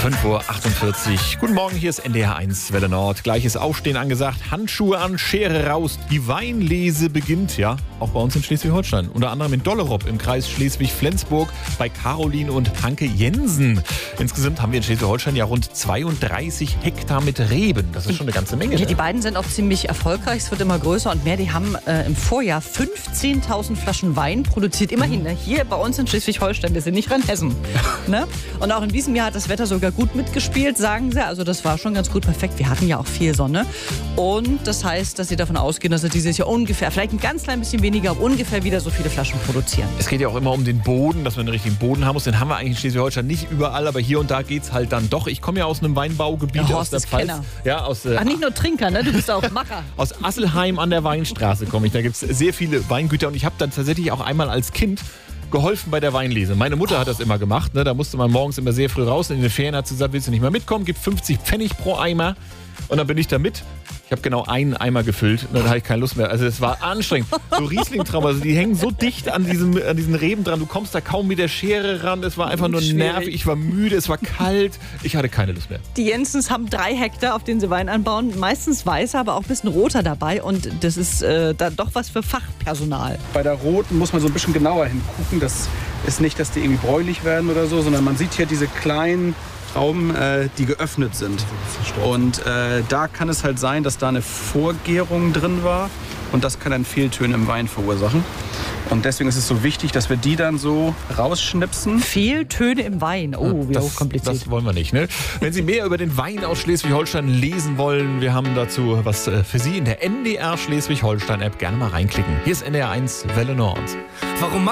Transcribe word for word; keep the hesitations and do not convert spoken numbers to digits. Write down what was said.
fünf Uhr achtundvierzig. Guten Morgen, hier ist N D R eins Welle Nord. Gleiches Aufstehen angesagt, Handschuhe an, Schere raus. Die Weinlese beginnt, ja, auch bei uns in Schleswig-Holstein. Unter anderem in Dollerop im Kreis Schleswig-Flensburg bei Caroline und Hanke Jensen. Insgesamt haben wir in Schleswig-Holstein ja rund zweiunddreißig Hektar mit Reben. Das ist schon eine ganze Menge. Ja, Ne? die beiden sind auch ziemlich erfolgreich. Es wird immer größer und mehr. Die haben äh, im Vorjahr fünfzehntausend Flaschen Wein produziert. Immerhin, ne? Hier bei uns in Schleswig-Holstein. Wir sind nicht Rheinhessen. Ne? Und auch in diesem Jahr hat das Wetter sogar gut mitgespielt, sagen sie. Also das war schon ganz gut perfekt. Wir hatten ja auch viel Sonne. Und das heißt, dass sie davon ausgehen, dass sie dieses Jahr ungefähr, vielleicht ein ganz klein bisschen weniger, aber ungefähr wieder so viele Flaschen produzieren. Es geht ja auch immer um den Boden, dass man den richtigen Boden haben muss. Den haben wir eigentlich in Schleswig-Holstein nicht überall, aber hier und da geht es halt dann doch. Ich komme ja aus einem Weinbaugebiet Der aus Horst der ist Pfalz. Kenner. Ja, aus, äh, Ach, nicht nur Trinker, ne? Du bist auch Macher. aus Asselheim an der Weinstraße komme ich. Da gibt es sehr viele Weingüter und ich habe dann tatsächlich auch einmal als Kind geholfen bei der Weinlese. Meine Mutter hat das immer gemacht. Ne? Da musste man morgens immer sehr früh raus. In den Ferien hat sie gesagt, willst du nicht mehr mitkommen? Gib fünfzig Pfennig pro Eimer. Und dann bin ich da mit. Ich habe genau einen Eimer gefüllt und dann hatte ich keine Lust mehr. Also es war anstrengend. So Riesling-Traum, also die hängen so dicht an, diesem, an diesen Reben dran. Du kommst da kaum mit der Schere ran. Es war einfach nur Schwierig. nervig. Ich war müde, es war kalt. Ich hatte keine Lust mehr. Die Jensens haben drei Hektar, auf denen sie Wein anbauen. Meistens weißer, aber auch ein bisschen roter dabei. Und das ist äh, dann doch was für Fachpersonal. Bei der roten muss man so ein bisschen genauer hingucken. Das ist nicht, dass die irgendwie bräulich werden oder so, sondern man sieht hier diese kleinen Trauben, äh, die geöffnet sind. Und äh, da kann es halt sein, dass da eine Vorgärung drin war und das kann dann Fehltöne im Wein verursachen. Und deswegen ist es so wichtig, dass wir die dann so rausschnipsen. Fehltöne im Wein. Oh, wie Das, hochkompliziert. das wollen wir nicht. Ne? Wenn Sie mehr über den Wein aus Schleswig-Holstein lesen wollen, wir haben dazu was äh, für Sie in der N D R Schleswig-Holstein-App. Gerne mal reinklicken. Hier ist N D R eins Welle Nord. Warum